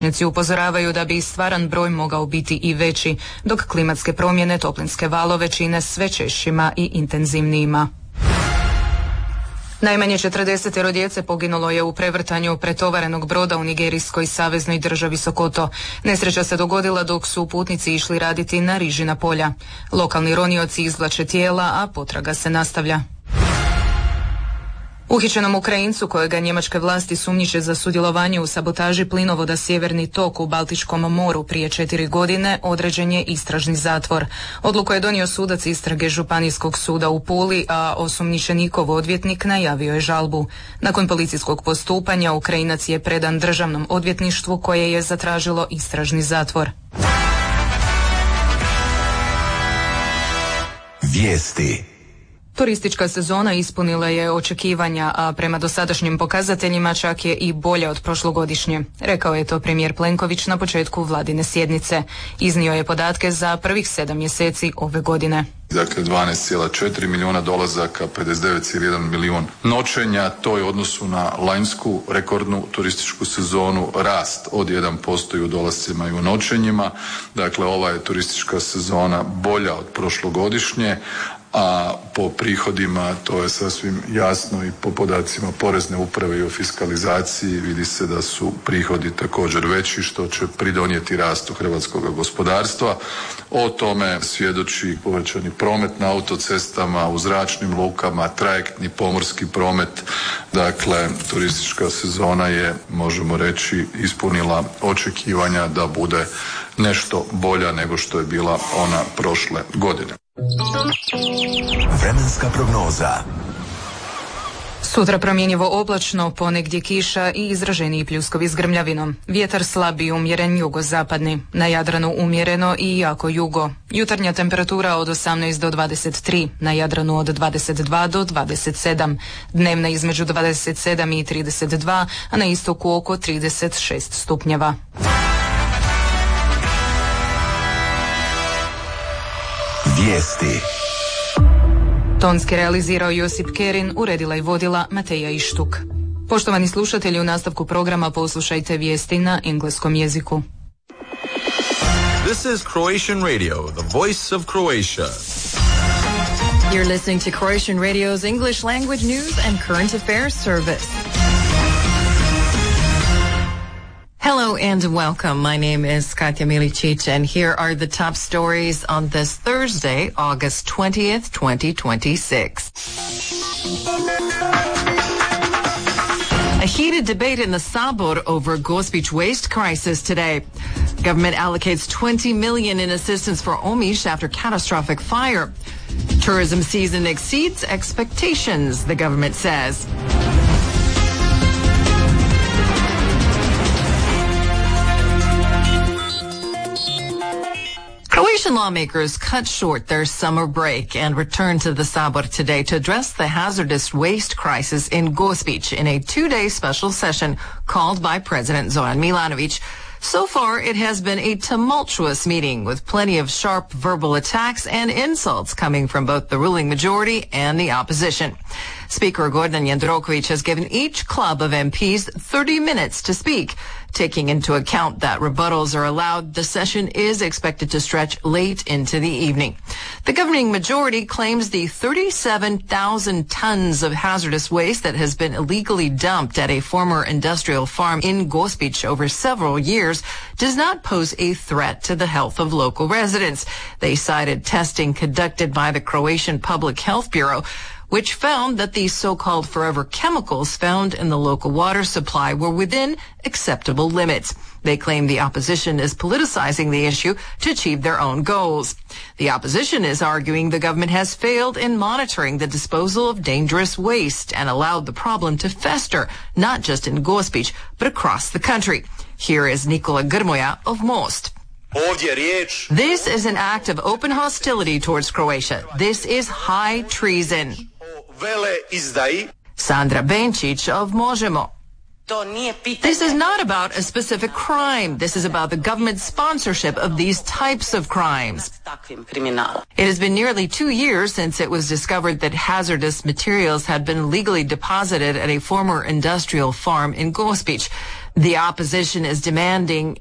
Upozoravaju da bi stvaran broj mogao biti i veći, dok klimatske promjene toplinske valove čine sve češćima i intenzivnijima. Najmanje 40 djece poginulo je u prevrtanju pretovarenog broda u nigerijskoj saveznoj državi Sokoto. Nesreća se dogodila dok su putnici išli raditi na rižina polja. Lokalni ronioci izvlače tijela, a potraga se nastavlja. Uhićenom Ukrajincu, kojega njemačke vlasti sumnjiče za sudjelovanje u sabotaži plinovoda Sjeverni tok u Baltičkom moru prije 4 godine, određen je istražni zatvor. Odluku je donio sudac istrage Županijskog suda u Puli, a osumnjičenikov odvjetnik najavio je žalbu. Nakon policijskog postupanja, Ukrajinac je predan državnom odvjetništvu koje je zatražilo istražni zatvor. Vijesti. Turistička sezona ispunila je očekivanja, a prema dosadašnjim pokazateljima čak je i bolja od prošlogodišnje. Rekao je to premijer Plenković na početku vladine sjednice. Iznio je podatke za prvih 7 mjeseci ove godine. Dakle, 12,4 milijuna dolazaka, 59,1 milijun noćenja, to je u odnosu na lanjsku rekordnu turističku sezonu rast od 1% i u dolascima i u noćenjima. Dakle, ova je turistička sezona bolja od prošlogodišnje, a po prihodima to je sasvim jasno i po podacima Porezne uprave i o fiskalizaciji vidi se da su prihodi također veći, što će pridonijeti rastu hrvatskog gospodarstva. O tome svjedoči povećani promet na autocestama, u zračnim lukama, trajektni pomorski promet. Dakle, turistička sezona je, možemo reći, ispunila očekivanja da bude nešto bolja nego što je bila ona prošle godine. Vremenska prognoza. Sutra promjenjivo oblačno, ponegdje kiša i izraženiji pljuskovi s grmljavinom. Vjetar slab i umjeren jugozapadni. Na Jadranu umjereno i jako jugo. Jutarnja temperatura od 18 do 23, na Jadranu od 22 do 27. Dnevna između 27 i 32, a na istoku oko 36 stupnjeva. Vijesti. Tonski realizirao Josip Kerin, uredila i vodila Mateja Ištuk. Poštovani slušatelji, u nastavku programa poslušajte vijesti na engleskom jeziku. This is Croatian Radio, the voice of Croatia. You're listening to Croatian Radio's English language news and current affairs service. Hello and welcome. My name is Katja Milicic, and here are the top stories on this Thursday, August 20th, 2026. A heated debate in the Sabor over Gospić waste crisis today. Government allocates 20 million in assistance for Omiš after catastrophic fire. Tourism season exceeds expectations, the government says. Croatian lawmakers cut short their summer break and returned to the Sabor today to address the hazardous waste crisis in Gospić in a 2-day special session called by President Zoran Milanović. So far, it has been a tumultuous meeting with plenty of sharp verbal attacks and insults coming from both the ruling majority and the opposition. Speaker Gordan Jandroković has given each club of MPs 30 minutes to speak. Taking into account that rebuttals are allowed, the session is expected to stretch late into the evening. The governing majority claims the 37,000 tons of hazardous waste that has been illegally dumped at a former industrial farm in Gospić over several years does not pose a threat to the health of local residents. They cited testing conducted by the Croatian Public Health Bureau, which found that the so-called forever chemicals found in the local water supply were within acceptable limits. They claim the opposition is politicizing the issue to achieve their own goals. The opposition is arguing the government has failed in monitoring the disposal of dangerous waste and allowed the problem to fester, not just in Gospić, but across the country. Here is Nikola Grmoja of Most. This is an act of open hostility towards Croatia. This is high treason. Sandra Benčić of Možemo. This is not about a specific crime. This is about the government's sponsorship of these types of crimes. It has been nearly 2 years since it was discovered that hazardous materials had been legally deposited at a former industrial farm in Gospić. The opposition is demanding